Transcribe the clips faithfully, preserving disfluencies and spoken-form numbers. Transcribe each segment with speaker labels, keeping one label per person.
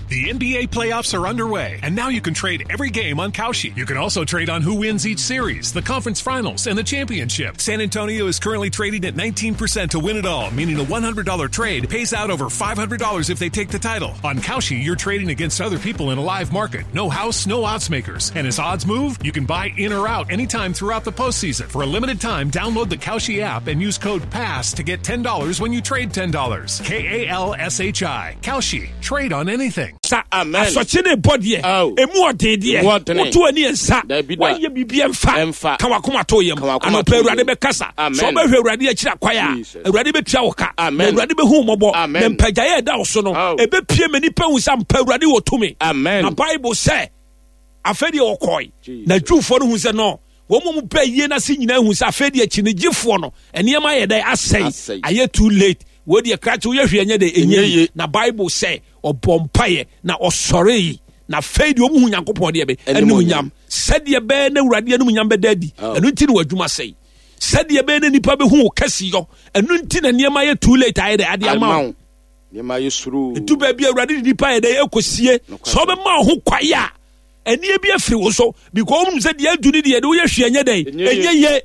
Speaker 1: The N B A playoffs are underway, and now you can trade every game on Kalshi. You can also trade on who wins each series, the conference finals, and the championship. San Antonio is currently trading at nineteen percent to win it all, meaning a one hundred dollars trade pays out over five hundred dollars if they take the title. On Kalshi, you're trading against other people in a live market. No house, no odds makers. And as odds move, you can buy in or out anytime throughout the postseason. For a limited time, download the Kalshi app and use code PASS to get ten dollars when you trade ten dollars. K A L S H I. Kalshi. Trade on anything.
Speaker 2: Amen.
Speaker 3: Asɔkyene bɔdeɛ emu ɔdedeɛ wotu ani nsa wayɛ biribi ɛmfa ka wakoma to yam anɔpɛ Awurade bɛkasa sɛ ɔbɛhwɛ Awurade akyiri akwae a Awurade bɛtua wo ka na Awurade bɛhu mmɔbɔ na mpagyaeɛ ɛda wo so no ɛbɛpie ma nnipa hu sɛ mpa Awurade wɔ tumi na Bible sɛ afɛdeɛ wɔkɔe na Jewfoɔ no hu sɛ no wɔn mu pɛ yie na se nyinaa hu sɛ afɛdeɛ kyinigyefoɔ no nneɛma ayɛ dɛ asɛe ayɛ too late wo deɛ krakye woyɛ hwɛ nyɛ de ɛnyɛ na Bible sɛ ɔbɔ mpaeɛ na ɔsɔre yi na afei deɛ ɔmu hu Nyankopɔn deɛ bɛ ɛnum nyam sɛdeɛ bɛɛ na Awurade ɛnum nyam bɛda adi ɛno nti ne w'adwuma sɛe sɛdeɛ bɛɛ na nipa bɛhu wo kɛseyɔ ɛno nti na nneɛma yɛ too late ayɛ dɛ ade ama wo
Speaker 2: nneɛma yɛ suru
Speaker 3: ɛtu baabi Awurade de nipa yɛ dɛ ɛkɔsie sɛ ɔbɛma wo ho kwae a ɛneɛ bi afiri wo so because ɔmu sɛ deɛ adu ne deɛ de woyɛ hwɛ nyɛ dɛ ɛnyɛ ye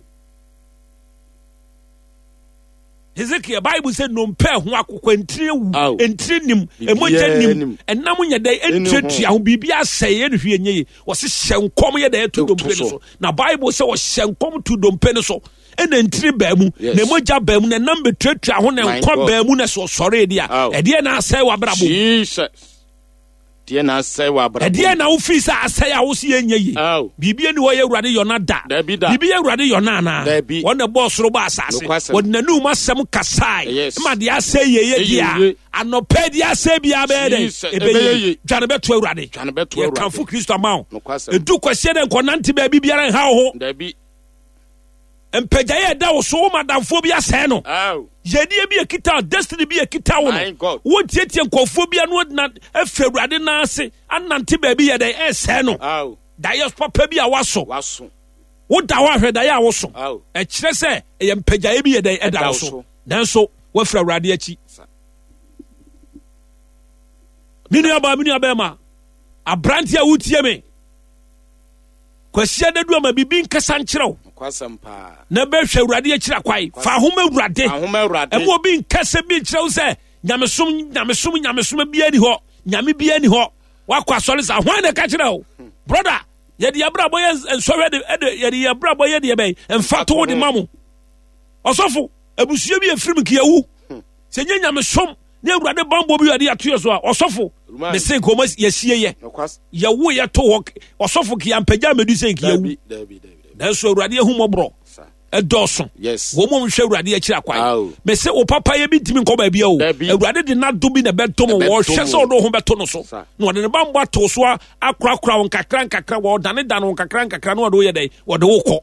Speaker 3: Hezekiah Bible said no mpɛ ho akokɔ ntire wu ntire nim emogya nim ɛnam nyɛ dɛ ɛntretua ho biribi asɛe ɛne hwie nyɛ yi wɔse hyɛ nkɔm yɛ dɛ ɛto dompe no so na Bible sɛ wɔhyɛ nkɔm to dompe no so ɛna ntire baamu na emogya baamu na ɛnam betretua ho na nkɔ baamu na so sɔre di a ɛdeɛ na asɛe w'abrabɔ
Speaker 2: Jesus deɛ na asɛe w'abrabɔ
Speaker 3: ɛdeɛ na wofi sɛ asɛe a wo si ɛnyɛ yi biribi ani wɔyɛ Awurade yɔna da biribi yɛ Awurade yɔna anaa wɔn na bɔɔ soro bɔ asase wɔde n'anum asɛm kasae ma deɛ asɛe yɛyɛ deɛ a anɔpɛ deɛ asɛe biara bɛyɛ dɛ ɛbɛyɛ dwane bɛto Awurade yɛkamfo Kristo ama wo ɛdu kwasiɛ dɛ nkɔnante baabi biara nha wo ho mpagyaeɛ ɛda wo so wo madamfoɔ bi asɛe no yɛdeɛ bi ɛkita destiny bi ɛkita wo no wontiatie nkɔfoɔ bi ano na ɛfɛ Awurade no ase anante baabi yɛ dɛ ɛsɛe no daeɛ papa bi a waso woda hɔ ahwɛ daeɛ a woso ɛkyerɛ sɛ ɛyɛ mpagyaeɛ bi yɛ dɛ ɛda wo so nanso woafiri Awurade akyi me nuabaa me nuabɛɛma aberante a wotie me kwasia dadu ama bibi nkasa nkyerɛ wo na bɛhwɛ Awurade akyiri akwae fa ahoma Awurade ɛma obi nkasa bi nkyerɛ wo sɛ nyamesom nyamesom nyamesom bia ni hɔ nyame bia ni hɔ wakɔ asɔre sa hwan na ka kyerɛ wo brother yɛde yɛbrabɔ yɛ nsɔhwɛ de yɛde yɛbrabɔ yɛ deɛ bɛn ɛmfa to wo de ma mo ɔsɔfo abusua bi ɛfirim kiyawu sɛ nyɛ nyamesom ne Awurade bambɔ bi yɛde atoyɛ so a ɔsɔfo me se nkɔma yɛsie yɛ yɛwo yɛto hɔ ɔsɔfo kiyampagya mɛdu sɛ kiyawu nanso Awurade ahu mmɔborɔ ɛdɔɔso wɔn mu nhwɛ Awurade akyiri akwae me se wo papa yɛ bi ntimi nkɔ baabi a o Awurade de n'adom bi na ɛbɛto mo wɔhwɛ sɛ ɔde ho bɛto no so na ɔde ne bambɔ ato so a akorakora wo nkakra nkakra wɔdane dane wo nkakra nkakra na ɔde woyɛ dɛn wɔde wo kɔ.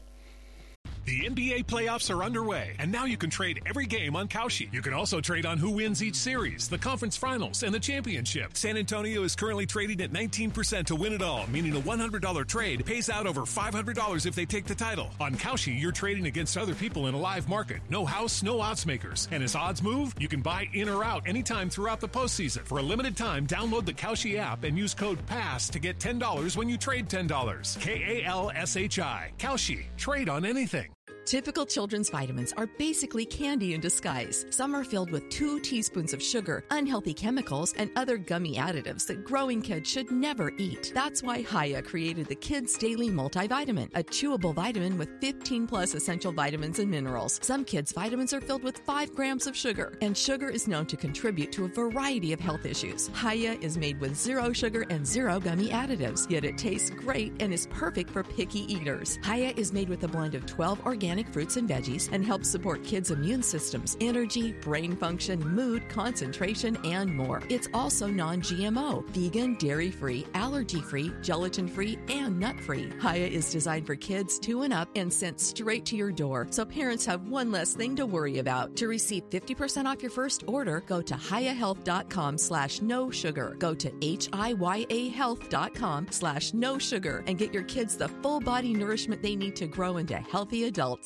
Speaker 1: The N B A playoffs are underway, and now you can trade every game on Kalshi. You can also trade on who wins each series, the conference finals, and the championship. San Antonio is currently trading at nineteen percent to win it all, meaning a one hundred dollars trade pays out over five hundred dollars if they take the title. On Kalshi, you're trading against other people in a live market. No house, no odds makers. And as odds move, you can buy in or out anytime throughout the postseason. For a limited time, download the Kalshi app and use code PASS to get ten dollars when you trade ten dollars. K A L S H I. Kalshi. Trade on anything.
Speaker 4: Typical children's vitamins are basically candy in disguise. Some are filled with two teaspoons of sugar, unhealthy chemicals, and other gummy additives that growing kids should never eat. That's why Hiya created the Kids Daily Multivitamin, a chewable vitamin with fifteen plus essential vitamins and minerals. Some kids' vitamins are filled with five grams of sugar, and sugar is known to contribute to a variety of health issues. Hiya is made with zero sugar and zero gummy additives, yet it tastes great and is perfect for picky eaters. Hiya is made with a blend of twelve organic fruits and veggies and helps support kids' immune systems, energy, brain function, mood, concentration, and more. It's also non-G M O, vegan, dairy-free, allergy-free, gelatin-free, and nut-free. Hiya is designed for kids two and up and sent straight to your door, so parents have one less thing to worry about. To receive fifty percent off your first order, go to hiyahealth.com slash no sugar. Go to H-I-Y-A health.com slash no sugar and get your kids the full body nourishment they need to grow into healthy adults.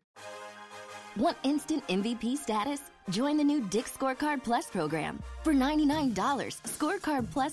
Speaker 5: Want instant M V P status? Join the new Dick's Scorecard Plus program. For ninety-nine dollars, Scorecard Plus